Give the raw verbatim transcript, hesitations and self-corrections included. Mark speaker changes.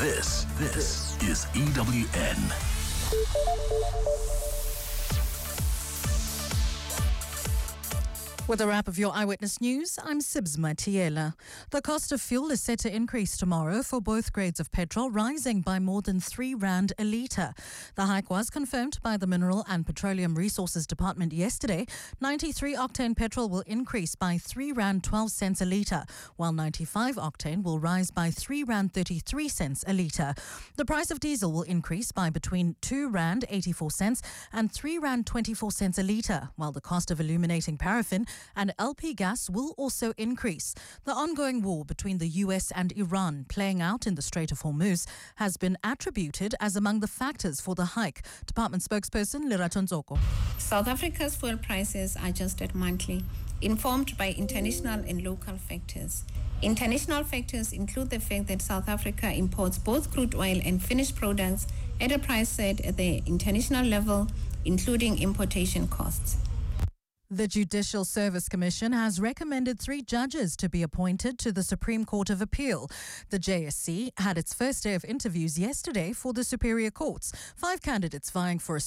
Speaker 1: This, this is E W N.
Speaker 2: With a wrap of your Eyewitness News, I'm Sibs Matiela. The cost of fuel is set to increase tomorrow for both grades of petrol, rising by more than three rand a litre. The hike was confirmed by the Mineral and Petroleum Resources Department yesterday. ninety-three octane petrol will increase by three rand twelve cents a litre, while ninety-five octane will rise by three rand thirty-three cents a litre. The price of diesel will increase by between two rand eighty-four cents and three rand twenty-four cents a litre, while the cost of illuminating paraffin and L P gas will also increase. The ongoing war between the U S and Iran playing out in the Strait of Hormuz has been attributed as among the factors for the hike. Department spokesperson Lerato Nzoko.
Speaker 3: South Africa's fuel prices are adjusted monthly, informed by international and local factors. International factors include the fact that South Africa imports both crude oil and finished products at a price set at the international level, including importation costs.
Speaker 2: The Judicial Service Commission has recommended three judges to be appointed to the Supreme Court of Appeal. The J S C had its first day of interviews yesterday for the Superior Courts. Five candidates vying for a